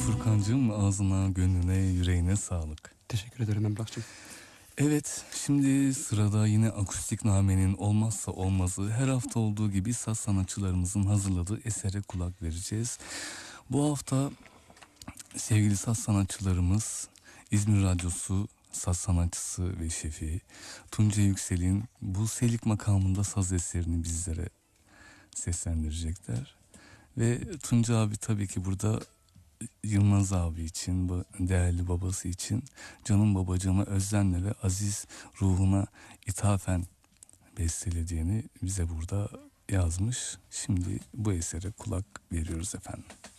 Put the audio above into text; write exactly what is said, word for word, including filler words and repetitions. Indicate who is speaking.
Speaker 1: Furkancığım, ağzına, gönlüne, yüreğine sağlık.
Speaker 2: Teşekkür ederim Emrah'cığım.
Speaker 1: Evet, şimdi sırada yine akustik namenin olmazsa olmazı, her hafta olduğu gibi saz sanatçılarımızın hazırladığı esere kulak vereceğiz. Bu hafta sevgili saz sanatçılarımız, İzmir Radyosu saz sanatçısı ve şefi Tunca Yüksel'in bu Selik makamında saz eserini bizlere seslendirecekler. Ve Tunca abi tabii ki burada Yılmaz abi için, değerli babası için canım babacığıma özlemle ve aziz ruhuna ithafen bestelediğini bize burada yazmış. Şimdi bu esere kulak veriyoruz efendim.